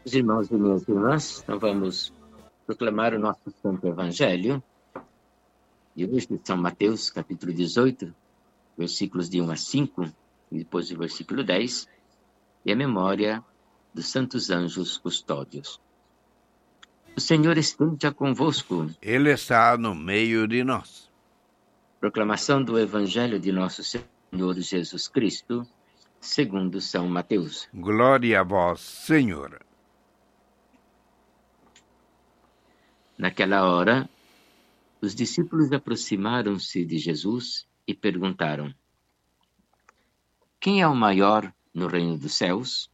Os irmãos e minhas irmãs, então vamos proclamar o nosso Santo Evangelho de hoje, de São Mateus, capítulo 18, versículos de 1 a 5, e depois o versículo 10, e a memória dos santos anjos custódios. O Senhor esteja convosco. Ele está no meio de nós. Proclamação do Evangelho de nosso Senhor Jesus Cristo, segundo São Mateus. Glória a vós, Senhor. Naquela hora, os discípulos aproximaram-se de Jesus e perguntaram: Quem é o maior no reino dos céus?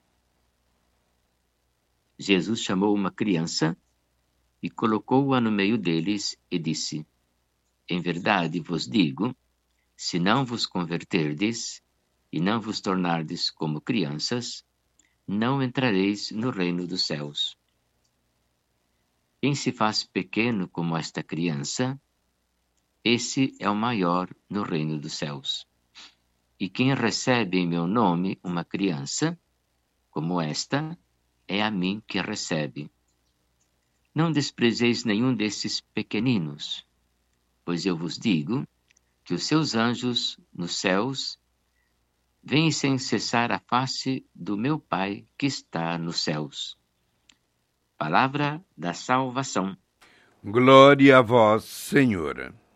Jesus chamou uma criança e colocou-a no meio deles e disse: Em verdade vos digo, se não vos converterdes e não vos tornardes como crianças, não entrareis no reino dos céus. Quem se faz pequeno como esta criança, esse é o maior no reino dos céus. E quem recebe em meu nome uma criança, como esta, é a mim que recebe. Não desprezeis nenhum desses pequeninos, pois eu vos digo que os seus anjos nos céus veem sem cessar a face do meu Pai que está nos céus. Palavra da salvação. Glória a vós, Senhor.